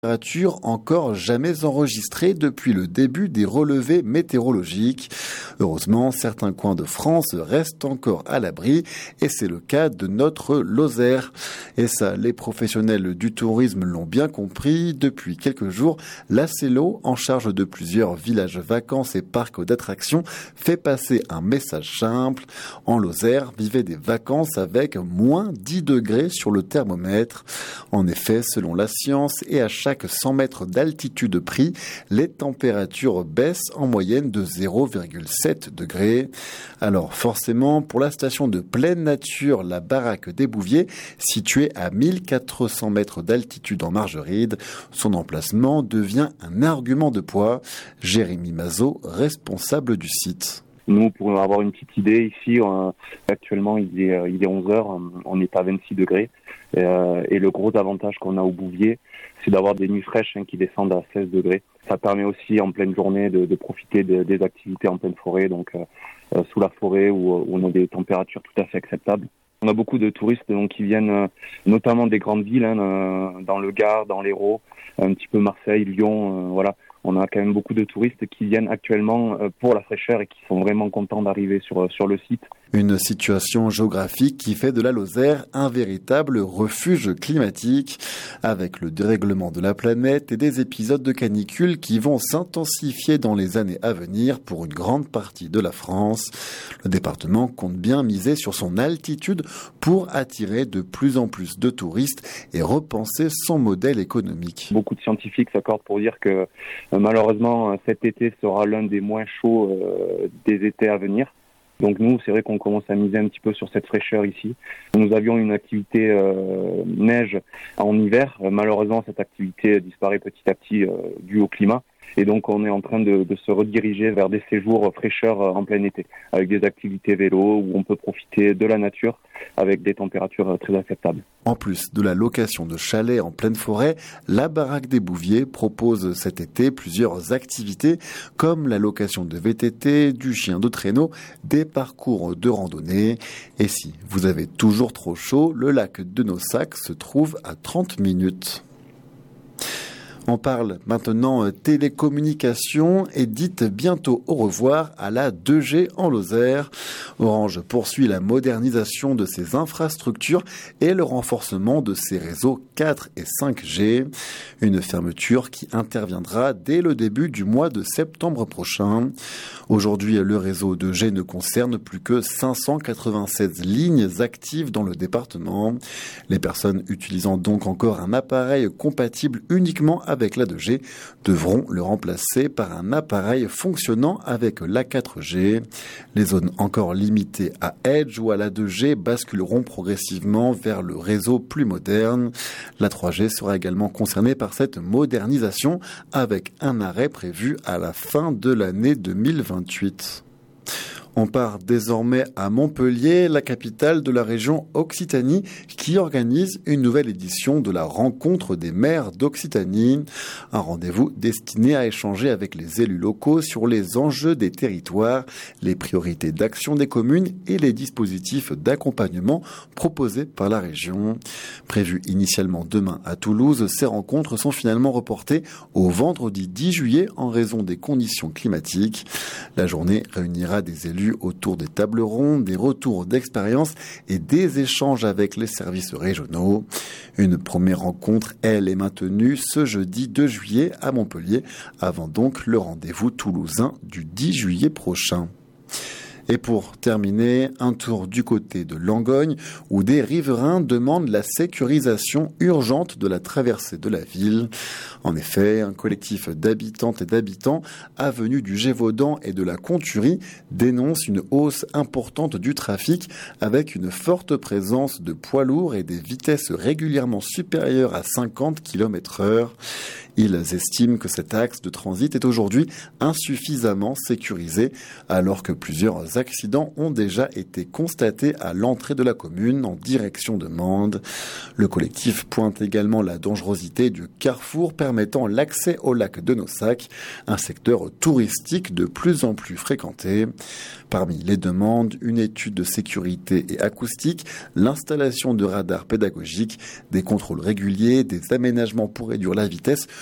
température encore jamais enregistrée depuis le début des relevés météorologiques. Heureusement, certains coins de France restent encore à l'abri et c'est le cas de notre Lozère. Et ça, les professionnels du tourisme l'ont bien compris. Depuis quelques jours, l'ACELO, en charge de plusieurs villages vacances et parcs d'attractions, fait passer un message simple. En Lozère, vivez des vacances avec moins 10 degrés sur le thermomètre. En effet, selon la science, et à chaque 100 mètres d'altitude pris, les températures baissent en moyenne de 0,7 degrés. Alors forcément, pour la station de pleine nature, la baraque des Bouviers, située à 1400 mètres d'altitude en Margeride, son emplacement devient un argument de poids. Jérémy Mazot, responsable du site. Nous, pour avoir une petite idée, ici, actuellement, il est 11 heures, on est à 26 degrés. Et le gros avantage qu'on a au Bouvier, c'est d'avoir des nuits fraîches qui descendent à 16 degrés. Ça permet aussi, en pleine journée, de profiter des activités en pleine forêt, donc sous la forêt, où on a des températures tout à fait acceptables. On a beaucoup de touristes qui viennent notamment des grandes villes, dans le Gard, dans l'Hérault, un petit peu Marseille, Lyon, voilà. On a quand même beaucoup de touristes qui viennent actuellement pour la fraîcheur et qui sont vraiment contents d'arriver sur le site. Une situation géographique qui fait de la Lozère un véritable refuge climatique, avec le dérèglement de la planète et des épisodes de canicule qui vont s'intensifier dans les années à venir pour une grande partie de la France. Le département compte bien miser sur son altitude pour attirer de plus en plus de touristes et repenser son modèle économique. Beaucoup de scientifiques s'accordent pour dire que malheureusement cet été sera l'un des moins chauds des étés à venir. Donc nous, c'est vrai qu'on commence à miser un petit peu sur cette fraîcheur ici. Nous avions une activité neige en hiver. Malheureusement, cette activité disparaît petit à petit due au climat. Et donc, on est en train de se rediriger vers des séjours fraîcheur en plein été, avec des activités vélo où on peut profiter de la nature avec des températures très acceptables. En plus de la location de chalets en pleine forêt, la baraque des Bouviers propose cet été plusieurs activités comme la location de VTT, du chien de traîneau, des parcours de randonnée. Et si vous avez toujours trop chaud, le lac de Nossac se trouve à 30 minutes. On parle maintenant télécommunications et dites bientôt au revoir à la 2G en Lozère. Orange poursuit la modernisation de ses infrastructures et le renforcement de ses réseaux 4 et 5G. Une fermeture qui interviendra dès le début du mois de septembre prochain. Aujourd'hui, le réseau 2G ne concerne plus que 596 lignes actives dans le département. Les personnes utilisant donc encore un appareil compatible uniquement avec la 2G devront le remplacer par un appareil fonctionnant avec la 4G. Les zones encore limitées à Edge ou à la 2G basculeront progressivement vers le réseau plus moderne. La 3G sera également concernée par cette modernisation avec un arrêt prévu à la fin de l'année 2028. On part désormais à Montpellier, la capitale de la région Occitanie, qui organise une nouvelle édition de la rencontre des maires d'Occitanie. Un rendez-vous destiné à échanger avec les élus locaux sur les enjeux des territoires, les priorités d'action des communes et les dispositifs d'accompagnement proposés par la région. Prévues initialement demain à Toulouse, ces rencontres sont finalement reportées au vendredi 10 juillet en raison des conditions climatiques. La journée réunira des élus autour des tables rondes, des retours d'expérience et des échanges avec les services régionaux. Une première rencontre, elle, est maintenue ce jeudi 2 juillet à Montpellier, avant donc le rendez-vous toulousain du 10 juillet prochain. Et pour terminer, un tour du côté de Langogne, où des riverains demandent la sécurisation urgente de la traversée de la ville. En effet, un collectif d'habitantes et d'habitants, avenue du Gévaudan et de la Conturie, dénonce une hausse importante du trafic avec une forte présence de poids lourds et des vitesses régulièrement supérieures à 50 km/h. Ils estiment que cet axe de transit est aujourd'hui insuffisamment sécurisé, alors que plusieurs accidents ont déjà été constatés à l'entrée de la commune en direction de Mende. Le collectif pointe également la dangerosité du carrefour permettant l'accès au lac de Naussac, un secteur touristique de plus en plus fréquenté. Parmi les demandes, une étude de sécurité et acoustique, l'installation de radars pédagogiques, des contrôles réguliers, des aménagements pour réduire la vitesse